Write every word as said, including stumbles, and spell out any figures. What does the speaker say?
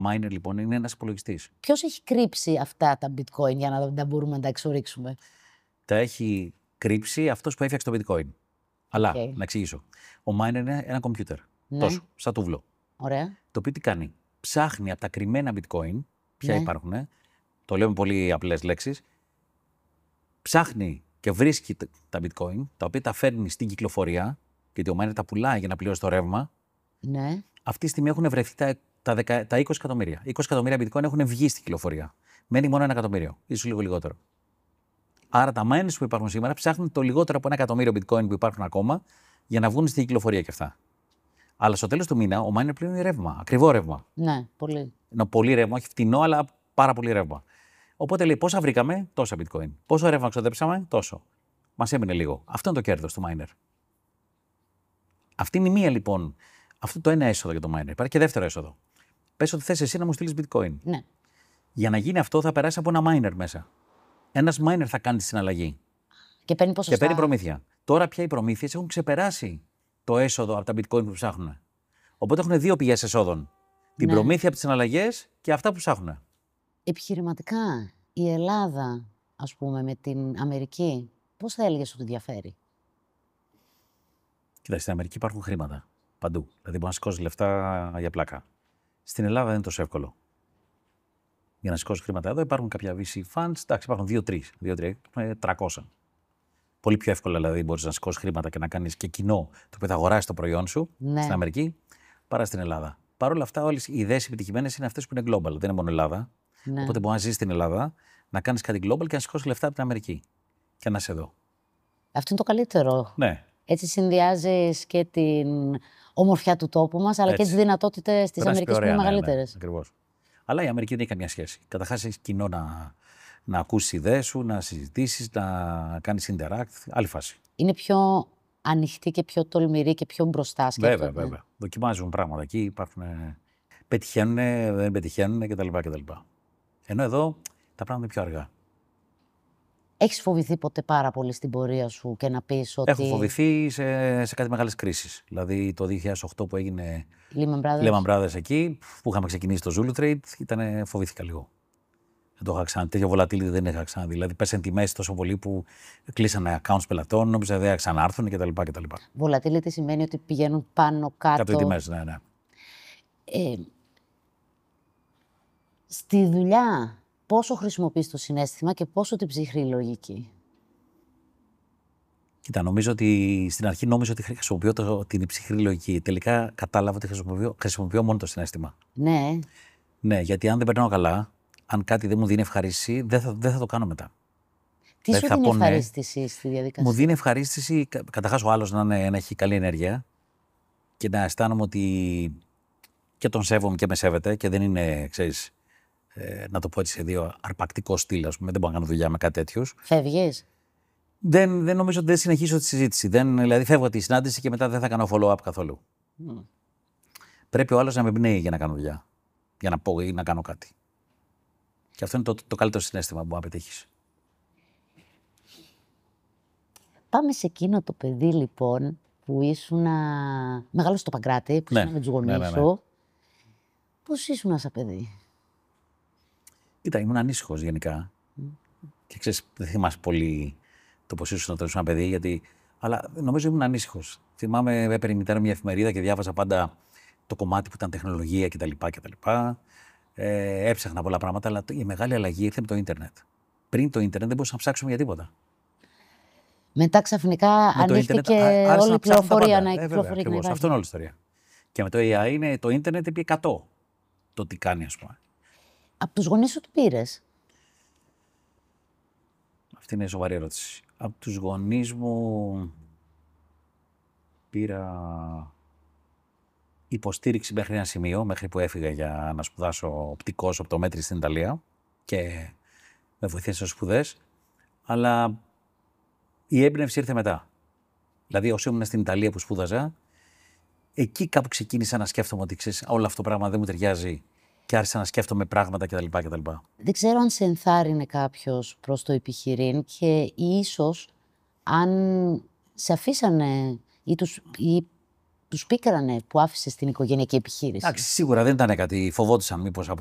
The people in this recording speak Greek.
Miner λοιπόν είναι ένας υπολογιστής. Ποιος έχει κρύψει αυτά τα bitcoin για να τα μπορούμε να τα εξορίξουμε? Τα έχει κρύψει αυτός που έφτιαξε το bitcoin. Αλλά, Okay. να εξηγήσω. Ο miner είναι ένα κομπιούτερ. Ναι. Τόσο, σαν τούβλο. Ωραία. Το οποίο τι κάνει? Ψάχνει από τα κρυμμένα bitcoin, ποια Ναι. υπάρχουν, το λέω με πολύ απλές λέξεις, ψάχνει και βρίσκει τα bitcoin, τα οποία τα φέρνει στην κυκλοφορία, γιατί ο miner τα πουλάει για να πληρώσει το ρεύμα. Ναι. Αυτή τη στιγμή έχουν βρεθεί τα, τα, δεκα, τα είκοσι εκατομμύρια. είκοσι εκατομμύρια bitcoin έχουν βγει στην κυκλοφορία. Μένει μόνο ένα εκατομμύριο, ίσως λίγο λιγότερο. Άρα τα miners που υπάρχουν σήμερα ψάχνουν το λιγότερο από ένα εκατομμύριο bitcoin που υπάρχουν ακόμα για να βγουν στην κυκλοφορία και αυτά. Αλλά στο τέλος του μήνα ο miner πληρώνει ρεύμα, ακριβό ρεύμα. Ναι, πολύ. Ενώ πολύ ρεύμα, όχι φτηνό, αλλά πάρα πολύ ρεύμα. Οπότε λέει πόσα βρήκαμε, τόσα bitcoin. Πόσο ρεύμα ξοδέψαμε, τόσο. Μας έμεινε λίγο. Αυτό είναι το κέρδος του miner. Αυτή είναι η μία λοιπόν. Αυτό το ένα έσοδο για το miner. Υπάρχει και δεύτερο έσοδο. Πες ότι θες εσύ να μου στείλεις bitcoin. Ναι. Για να γίνει αυτό θα περάσει από ένα miner μέσα. Ένας miner θα κάνει τη συναλλαγή. Και παίρνει ποσοστά. Και παίρνει προμήθεια. Τώρα πια οι προμήθειες έχουν ξεπεράσει το έσοδο από τα bitcoin που ψάχνουν. Οπότε έχουν δύο πηγές εσόδων. Την Ναι. προμήθεια από τις συναλλαγές και αυτά που ψάχνουν. Επιχειρηματικά, η Ελλάδα, ας πούμε, με την Αμερική, πώς θα έλεγες ότι διαφέρει? Κοίτα, στην Αμερική υπάρχουν χρήματα. Παντού. Δηλαδή μπορεί να σηκώσει λεφτά για πλάκα. Στην Ελλάδα δεν είναι τόσο εύκολο. Για να σηκώσει χρήματα εδώ υπάρχουν κάποια βι σι funds. Εντάξει, υπάρχουν δύο-τρία. δύο-τρία, τριακόσια. Πολύ πιο εύκολα δηλαδή μπορεί να σηκώσει χρήματα και να κάνει και κοινό το οποίο θα αγοράσει το προϊόν σου Ναι. στην Αμερική παρά στην Ελλάδα. Παρ' όλα αυτά, όλες οι ιδέες επιτυχημένες είναι αυτές που είναι global. Δεν είναι μόνο Ελλάδα. Ναι. Οπότε μπορεί να ζεις στην Ελλάδα, να κάνει κάτι global και να σηκώσει λεφτά από την Αμερική. Και να είσαι εδώ. Αυτό είναι το καλύτερο. Ναι. Έτσι συνδυάζεις και την ομορφιά του τόπου μας, αλλά Έτσι. και τις δυνατότητες της Περάσει Αμερικής πιο που είναι ωραία, ναι, μεγαλύτερες. Ναι, ακριβώς. Αλλά η Αμερική δεν έχει καμία σχέση. Καταρχάς έχει κοινό να, να ακούσεις ιδέες σου, να συζητήσεις, να κάνεις interact. Άλλη φάση. Είναι πιο ανοιχτή και πιο τολμηρή και πιο μπροστά σκέφτονται. Βέβαια, βέβαια. Δοκιμάζουν πράγματα εκεί. Υπάρχουν. Πετυχαίνουν, δεν πετυχαίνουν κτλ. κτλ. Ενώ εδώ τα πράγματα είναι πιο αργά. Έχεις φοβηθεί ποτέ πάρα πολύ στην πορεία σου και να πεις ότι... Έχω φοβηθεί σε, σε κάτι μεγάλες κρίσεις. Δηλαδή το δύο χιλιάδες οκτώ που έγινε Lehman Brothers. Lehman Brothers εκεί, που είχαμε ξεκινήσει το Zulu Trade, ήταν, φοβήθηκα λίγο. Δεν το είχα ξαναδεί. Τέτοιο volatility δεν είχα ξαναδεί. Δηλαδή πέσαν τιμές τόσο πολύ που κλείσανε accounts πελατών, νόμιζα δεν θα ξανάρθουν κτλ. κτλ. Volatility σημαίνει ότι πηγαίνουν πάνω κάτω. Κάτω οι τιμές, ναι, ναι. Ε, στη δουλειά, πόσο χρησιμοποιείς το συναίσθημα και πόσο την ψυχρή λογική? Κοίτα, νομίζω ότι στην αρχή νόμιζα ότι χρησιμοποιώ το, την ψυχρή λογική. Τελικά κατάλαβα ότι χρησιμοποιώ, χρησιμοποιώ μόνο το συναίσθημα. Ναι. Ναι, γιατί αν δεν περνάω καλά, αν κάτι δεν μου δίνει ευχαρίστηση, δεν θα, δεν θα το κάνω μετά. Τι Δηλαδή, σου θα δίνει πω ναι. ευχαρίστηση στη διαδικασία? Μου δίνει ευχαρίστηση, καταρχάς ο άλλος να, είναι, να έχει καλή ενέργεια και να αισθάνομαι ότι και τον σέβομαι και με σέβεται και δεν είναι, ξέρεις, ε, να το πω έτσι σε δύο αρπακτικό στυλ, ας πούμε, δεν μπορώ να κάνω δουλειά με κάτι τέτοιους. Φεύγεις? Δεν, δεν νομίζω ότι δεν συνεχίσω τη συζήτηση. Δεν, δηλαδή φεύγω από τη συνάντηση και μετά δεν θα κάνω follow-up καθόλου. Mm. Πρέπει ο άλλος να με εμπνέει για να κάνω δουλειά. Για να πω ή να κάνω κάτι. Και αυτό είναι το, το καλύτερο συναίσθημα που μπορεί να πετύχεις. Πάμε σε εκείνο το παιδί λοιπόν που ήσουν μεγάλο στο Παγκράτη, που ναι. ήσουν με τους γονείς ναι, ναι, ναι. σου. Πώς ήσουν σαν παιδί? Κοίτα, ήμουν ανήσυχος γενικά. Mm. Και ξέρεις, δεν θυμάσαι πολύ το πώς ήσουν όταν ήσουν ένα παιδί, γιατί... αλλά νομίζω ήμουν ανήσυχος. Θυμάμαι, έπαιρνε η μητέρα μια εφημερίδα και διάβαζα πάντα το κομμάτι που ήταν τεχνολογία κτλ. κτλ. Ε, έψαχνα πολλά πράγματα, αλλά η μεγάλη αλλαγή ήρθε με το ίντερνετ. Πριν το ίντερνετ δεν μπορούσαμε να ψάξουμε για τίποτα. Μετά ξαφνικά ανοίχθηκε όλη η πληροφορία να κυκλοφορεί. Ε, αυτό είναι όλη η ιστορία. Και με το έι άι είναι το ίντερνετ επί εκατό το τι κάνει, ας πούμε. Από τους γονείς σου τι πήρες? Αυτή είναι σοβαρή ερώτηση. Από τους γονείς μου πήρα υποστήριξη μέχρι ένα σημείο, μέχρι που έφυγα για να σπουδάσω οπτικός οπτομέτρη στην Ιταλία και με βοηθήσαν στις σπουδές, αλλά η έμπνευση ήρθε μετά. Δηλαδή, όσο ήμουν στην Ιταλία που σπούδαζα, εκεί κάπου ξεκίνησα να σκέφτομαι ότι ξέρεις, όλο αυτό το πράγμα δεν μου ταιριάζει και άρχισα να σκέφτομαι πράγματα κτλ. κτλ. Δεν ξέρω αν σε ενθάρρυνε κάποιος προς το επιχειρήν και ίσως αν σε αφήσανε ή, τους, ή τους πίκρανε που άφησες την οικογενειακή επιχείρηση? Εντάξει, σίγουρα δεν ήταν κάτι. Φοβόντουσαν μήπως